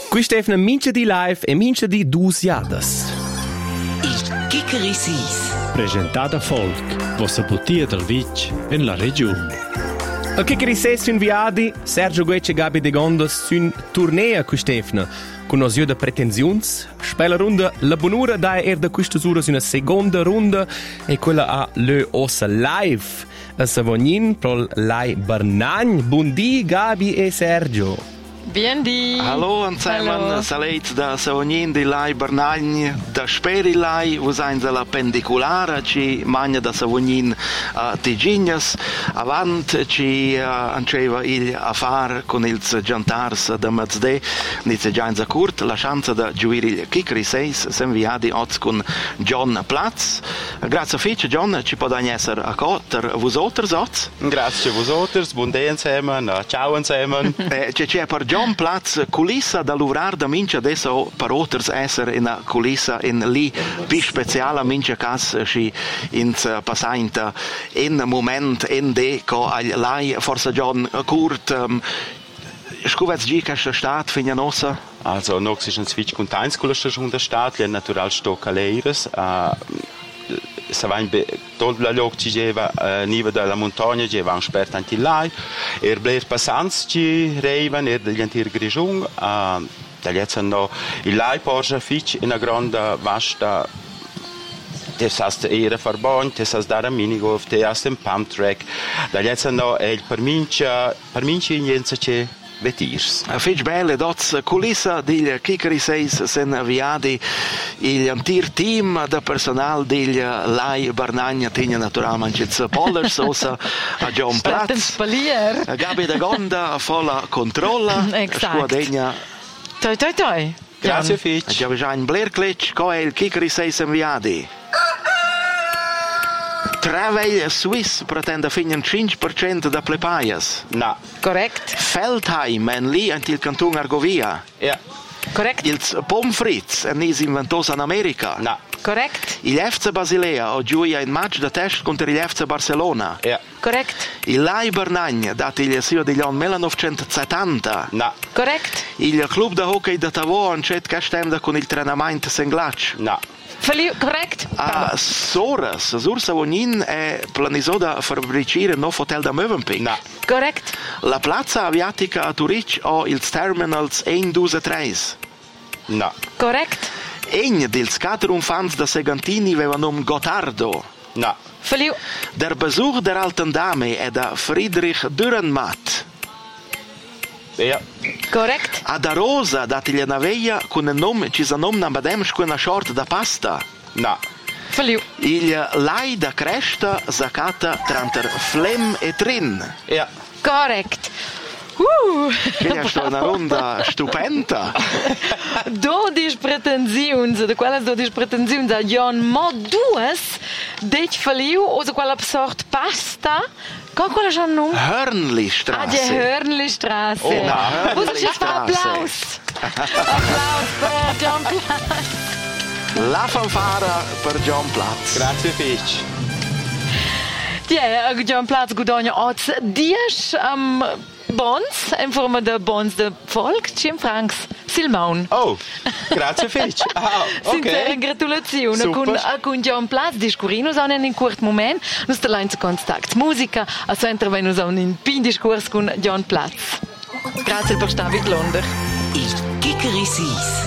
Qui Stefano mince di live e mince di dusiadas. Il Chickeri Sis. Presentata Folk, vostra bottiglia del Vic in la regione. Al Chickeri Sis inviati, Sergio Guecce e Gabi De Gondos sun tournea con Stefano. Con osio de pretensiuns, spela runda la bonura da da questa sura una seconda runda e quella a Le Ossa Live. A Savognin pro Lai Bernagn. Buondì Gabi e Sergio. Biendi. Hallo zusammen, saleit da Savognin di Lai Bernagn, da Speri Lai, wo sein la pendiculare, ci magna da Savognin a Tigignas, avant ci anceva il affar con ils giantars da Mazde, nize gianza curt, la chance da giuir il Chickeri Seis, s'enviadi oz con John Platz. Grazie fitch, John, ci può esser a cotter vosoters oz? Grazie a vosoters, buon day insieme, ciao insieme. C'è per John Platz culissa da luvrar da mince adesso per oters esser in a culissa in lì più speciale mince cas si in passainta in moment in de co al lai forse John Kurt Scuvets G che Staat fignanosa. Also noch ist ein Switch und Einskulstation der Staat, le natural sto caleires se va in tot la loc ci geva niva della montagna geva un spert anti lai bler passants ci reivan degli antir grigiung da jetzt no il lai Porsche fitch in a grande vasta das hast era verband das hast da minigolf das hast im pump track da jetzt no il perminci in jenza che vetirs. Fitch belle dots culissa del Chickeri Seis sen viadi il antir team da personal del Lai Bernagna tegna naturalmente il Pollers ossa a John Platz. Gabi De Gonda folla controlla. Squadegna. Toi. Grazie Fitch. Abbiamo già in Blair Klitsch co il Chickeri Seis enviadi. Travel Swiss pretende finen 5% da plepaias. No. Correct. Feldheim en lì anti il canton Argovia. Ja. Correct. Il Pomfritz en is inventos in America. No. Correct. Il FC Basilea o gioia in match da test contro il FC Barcellona. Ja. Correct. Il Lai Bernagn dat il sia degli anni 1970. No. Correct. Il club da hockey da Tavo ancet castemda con il trenamento Senglach. No. Correct. A Soras, Savognin è planiso da fabbricare un nuovo hotel da Mövenpick. No. Correct. La Plaza Aviatica a Zurich o ils Terminals 1, 2, 3. No. Correct. Egn dils Caterumfans da Segantini aveva nome Gottardo. No. Der Besuch der alten Dame è da Friedrich Dürrenmatt. Ja. Correct. A da Rosa dati gli naveia con il nome ci sa nome na bademsch con una short da pasta. No. Il Lai da Cresta zacata tranter Flem e Trin. Ja. Correct. Che è una ronda stupenda. 12 pretensiuns, de quelles 12 pretensiuns a Jon mo duas dec faliu o so quella sort pasta. Con quella c'ha nome? Hörnlistraße. Ah, die Hörnlistraße. Oh, na, Wo ist jetzt Hörnlistraße. Applaus? Applaus per John Platz. La fanfara per John Platz. Grazie Fitch. Ja, John Platz guadagna oz 10 bons, in forma de bons de Volk, 5 francs. Silmaun. Oh, grazie Fitch. Sincere gratulazioni con John Platz, discurinus an in curt moment, nus der Lein zu Kontakt. Musica, a centro venus an in pin discurs con John Platz. Grazie per Stavi Londer. Il Chickeri Sis.